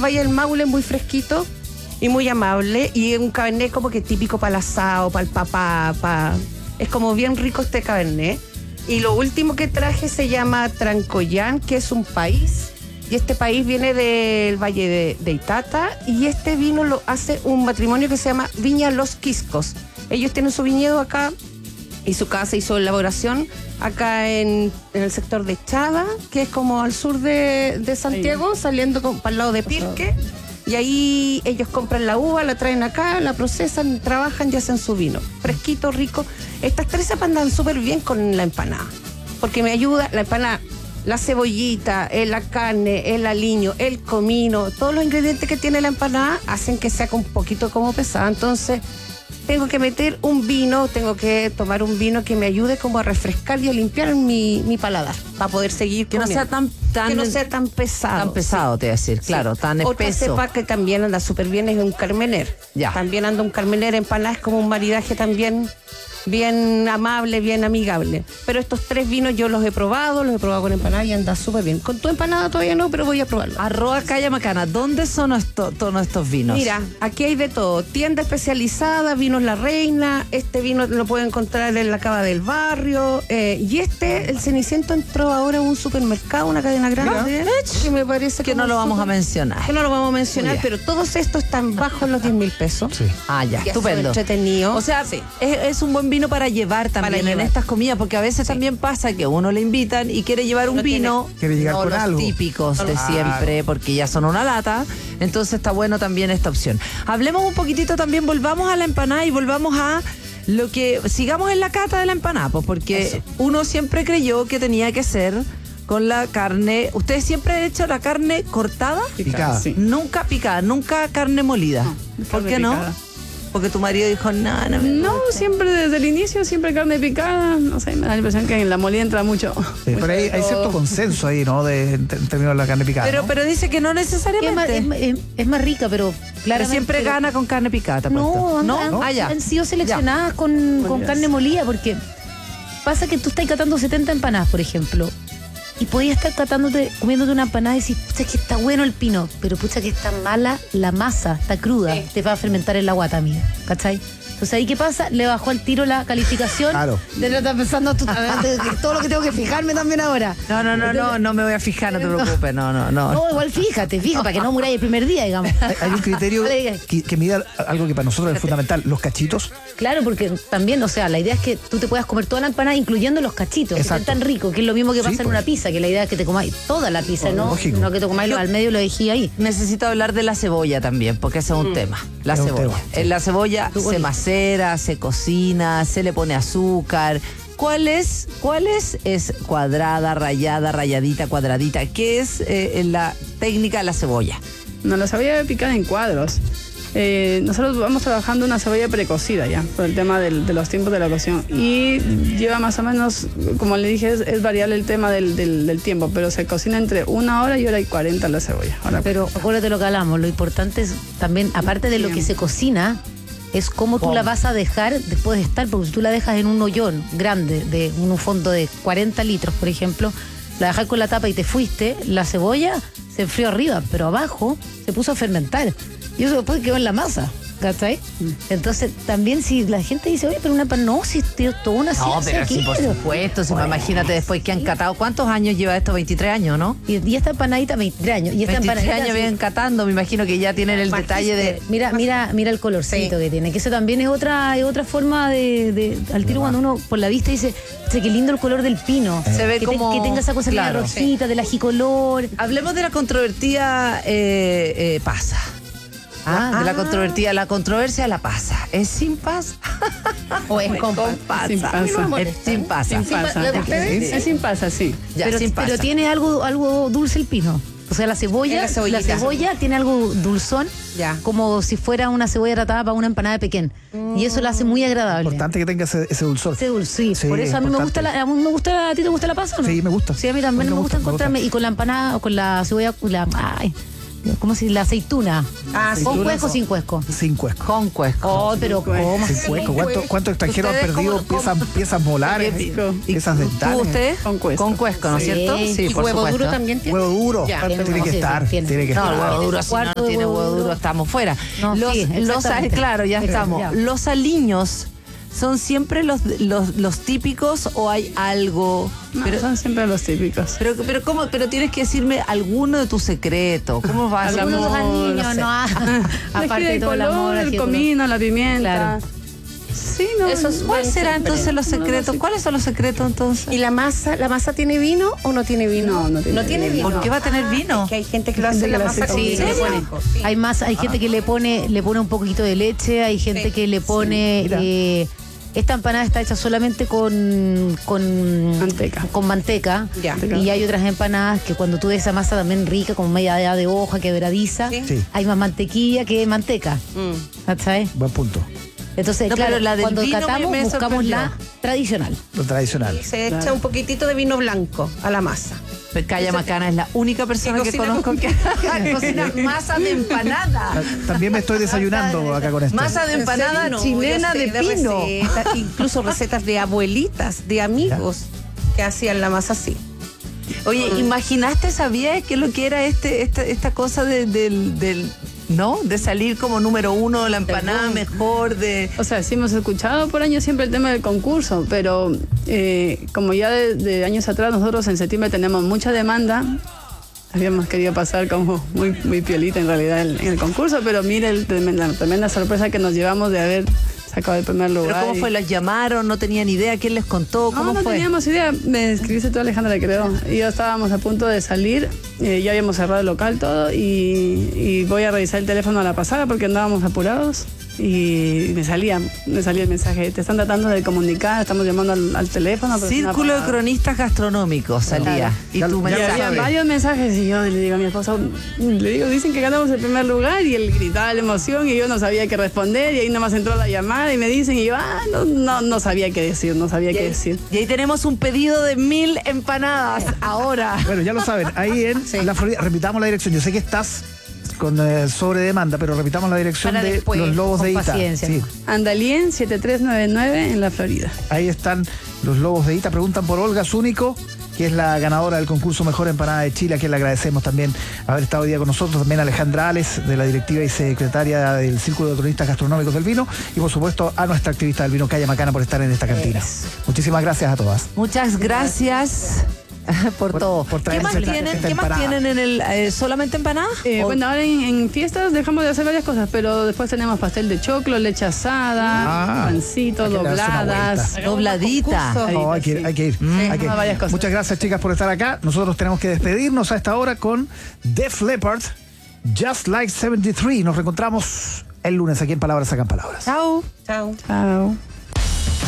Valle del Maule, muy fresquito y muy amable. Y un cabernet como que típico para el asado, para el papá, es como bien rico este cabernet. Y lo último que traje se llama Trancoyán, que es un país. Y este país viene del Valle de Itata. Y este vino lo hace un matrimonio que se llama Viña Los Quiscos. Ellos tienen su viñedo acá y su casa y su elaboración acá en el sector de Chada, que es como al sur de Santiago, saliendo para el lado de Pirque. Y ahí ellos compran la uva, la traen acá, la procesan, trabajan y hacen su vino. Fresquito, rico. Estas tres se andan súper bien con la empanada. Porque me ayuda la empanada, la cebollita, la carne, el aliño, el comino, todos los ingredientes que tiene la empanada hacen que sea un poquito como pesada. Entonces, tengo que meter un vino, tengo que tomar un vino que me ayude como a refrescar y a limpiar mi paladar para poder seguir que comiendo. Que no sea tan pesado. Tan pesado, te voy a decir, claro, tan espeso. Otra cepa que también anda súper bien es un Carmener. Ya. También anda un Carmener empanada, es como un maridaje también bien amable, bien amigable. Pero estos tres vinos yo los he probado con empanada y anda súper bien. Con tu empanada todavía no, pero voy a probarlo. Arroa Calla Macana, ¿dónde son todos estos vinos? Mira, aquí hay de todo. Tienda especializada, Vinos La Reina. Este vino lo pueden encontrar en la Cava del Barrio. Y el Ceniciento entró ahora a un supermercado, una cadena grande. Que me parece que no lo vamos a mencionar. Que no lo vamos a mencionar, pero todos estos están bajo los 10.000 pesos. Sí. Ah, ya, estupendo. Entretenido. O sea, sí, es un buen vino para llevar también en estas comidas, porque a veces también pasa que uno le invitan y quiere llevar un vino, quiere llegar no con los algo típicos de siempre, porque ya son una lata. Entonces está bueno también esta opción. Hablemos un poquitito también, volvamos a la empanada y volvamos a lo que sigamos en la cata de la empanada, pues, porque uno siempre creyó que tenía que ser con la carne. ¿Ustedes siempre han hecho la carne cortada? Picada. Sí. Nunca picada, nunca carne molida. No, ¿Por qué picada. no? Porque tu marido dijo, no No, siempre desde el inicio, siempre carne picada. No sé, me da la impresión que en la molida entra mucho. Sí, pero hay cierto consenso ahí, ¿no? En términos de la carne picada. Pero, ¿no? pero dice que no necesariamente. Es más rica, pero Pero claramente. siempre gana con carne picada, ¿te apuesto? No, han sido seleccionadas con carne molida, porque pasa que tú estás catando 70 empanadas, por ejemplo, y podías estar comiéndote una empanada y decir, pucha, que está bueno el pino, pero pucha, que está mala la masa, está cruda, te va a fermentar en la guata, amiga, ¿cachai? Entonces, ¿ahí qué pasa? Le bajó al tiro la calificación. Claro. De lo estás pensando tú, todo lo que tengo que fijarme también ahora. No me voy a fijar, no te preocupes, no. No, igual fija para que no muráis el primer día, digamos. Hay un criterio que mida algo que para nosotros es fundamental, los cachitos. Claro, porque también, o sea, la idea es que tú te puedas comer toda la empanada, incluyendo los cachitos, Exacto. que estén tan ricos, que es lo mismo que pasa en una pizza, que la idea es que te comáis toda la pizza, no que te comáis al medio y lo dejé ahí. Necesito hablar de la cebolla también, porque ese es un tema. La cebolla. En la cebolla se macera, se cocina, se le pone azúcar. ¿Cuál es? ¿Es cuadrada, rayada, rayadita, cuadradita? ¿Qué es la técnica de la cebolla? No, la cebolla picada en cuadros. Nosotros vamos trabajando una cebolla precocida ya, por el tema de los tiempos de la cocción. Y lleva más o menos, como le dije, es variable el tema del tiempo, pero se cocina entre 1 hora y 1:40 la cebolla. Pero acuérdate lo que hablamos, lo importante es también, aparte de lo que se cocina, es cómo tú la vas a dejar después de estar, porque si tú la dejas en un hoyón grande, de un fondo de 40 litros, por ejemplo, la dejas con la tapa y te fuiste, la cebolla se enfrió arriba, pero abajo se puso a fermentar. Y eso después quedó en la masa, ¿cachai? Entonces, también si la gente dice, oye, pero no, si es toda una ciencia. No, pero sí, por supuesto. Imagínate después que han catado. ¿Cuántos años lleva esto? 23 años, ¿no? Y esta empanadita, 23 años. Y esta 23 años vienen catando, me imagino que ya tienen el detalle de... Mira el colorcito que tiene, que eso también es otra forma de al tiro cuando uno por la vista dice, qué lindo el color del pino. Se ve como... que tenga esa cosa de rosita, del ajicolor. Hablemos de la controvertida pasa. De la controversia de la pasa. ¿Es sin pasa? ¿O es con pasa? Sin pasa. Es sin pasa. Sin pasa. ¿La de ustedes? Es sin pasa, sí. Ya, sin pasa. Pero tiene algo dulce el pino. O sea, la cebolla tiene algo dulzón, como si fuera una cebolla tratada para una empanada de Pequén. Y eso la hace muy agradable. Importante que tenga ese dulzor. Sí, por eso a mí me gusta ¿a ti te gusta la pasa o no? Sí, me gusta. Sí, a mí también me gusta encontrarme. Y con la empanada, o con la cebolla, ¿cómo se dice? La aceituna. Ah, ¿Con sí. cuesco o sin cuesco? Sin cuesco. Con cuesco. Oh, pero ¿cómo? Sin cuesco. ¿Cuántos extranjeros han ¿Ustedes perdido piezas molares, piezas ¿Tú, dentales? usted? Con cuesco. Con cuesco, ¿no es Sí. cierto? ¿Y por huevo supuesto. duro también tiene? Huevo duro. Ya. Tiene Tiene, que sí, estar. tiene. Tiene que No, estar. el huevo duro, si no, Cuarto no de tiene huevo huevo duro, duro. estamos fuera. No, sí, exactamente. Claro, ya estamos. Ya. Los aliños, ¿son siempre los típicos o hay algo? No, son siempre los típicos. Pero ¿cómo? Pero tienes que decirme alguno de tus secretos. ¿Cómo vas a hacer? Algunos amor, aliños, no sé. no. Aparte Elegir de el todo el color, amor. el así todo lo- comino, la pimienta. Claro. Sí, no. ¿Cuáles serán entonces los secretos? ¿Cuáles son los secretos entonces? ¿Y la masa tiene vino o no tiene vino? No tiene vino. ¿Por qué va a tener vino? Es que hay gente que lo Hay hace gente la que lo masa hace con con vino. vino. Le pone- sí. Hay gente que le pone un poquito de leche, hay gente Sí. que le pone mira. esta empanada está hecha solamente con Manteca. con manteca. Ya. Y hay otras empanadas que cuando tú ves esa masa también rica, como media de hoja, quebradiza, Sí. Sí. hay más mantequilla que manteca. ¿Sabes? Buen punto. Entonces, No, claro, pero la del cuando vino catamos me buscamos sorprendió. la tradicional. Lo tradicional. Se echa un poquitito de vino blanco a la masa. Calla Macana es la única persona que cocina conozco con- que cocina masa de empanada. También me estoy desayunando acá con esto. Masa de empanada No, chilena yo sé de pino. recetas, incluso recetas de abuelitas, de amigos que hacían la masa así. Oye, ¿imaginaste, sabías qué es lo que era esta cosa del ¿no? De salir como número uno, la empanada mejor, de... O sea, sí hemos escuchado por años siempre el tema del concurso, pero como ya de años atrás nosotros en septiembre tenemos mucha demanda, habíamos querido pasar como muy piolita en realidad en el concurso, pero mire la tremenda sorpresa que nos llevamos de haber sacado el primer lugar. ¿Pero cómo fue? ¿Las llamaron? ¿No tenían idea? ¿Quién les contó? ¿Cómo No fue? teníamos idea. Me escribiste tú, Alejandra, creo. Y yo estábamos a punto de salir. Ya habíamos cerrado el local todo. Y voy a revisar el teléfono a la pasada porque andábamos apurados. Y me salía el mensaje. Te están tratando de comunicar, estamos llamando al teléfono. pero Círculo no de ha apagado. cronistas gastronómicos salía. Claro. Y Ya- tu ya Y lo mensaje. había sabe. varios mensajes y yo le digo a mi esposo, dicen que ganamos el primer lugar y él gritaba la emoción y yo no sabía qué responder y ahí nomás entró la llamada y me dicen y yo, no sabía qué decir, no sabía qué decir. Y ahí tenemos un pedido de 1000 empanadas ahora. Bueno, ya lo saben, ahí en la Florida, repitamos la dirección. Yo sé que estás con sobre demanda, pero repitamos la dirección Para de después, los Lobos con de Ita. paciencia. Sí, Andalien 7399 en la Florida. ahí están los Lobos de Ita. Preguntan por Olga Zúnico, que es la ganadora del concurso Mejor Empanada de Chile, a quien le agradecemos también haber estado hoy día con nosotros. También a Alejandra Ales, de la directiva y secretaria del Círculo de Cronistas Gastronómicos del Vino. Y por supuesto a nuestra activista del vino, Calla Macana, por estar en esta cantina. Muchísimas gracias a todas. Muchas gracias por todo. por ¿Qué traernos más esta tienen? ¿Qué más empanada. tienen en el solamente empanadas? ¿O- Bueno, ahora en fiestas dejamos de hacer varias cosas, pero después tenemos pastel de choclo, leche asada, pancito, hay que darse una dobladas. vuelta. dobladita? concurso. No, hay que ir, hay que ir. Hay que ir. varias cosas. Muchas gracias, chicas, por estar acá. Nosotros tenemos que despedirnos a esta hora con Def Leppard, Just Like 73. Nos reencontramos el lunes aquí en Palabras Sacan Palabras. Chao. Chao. Chao.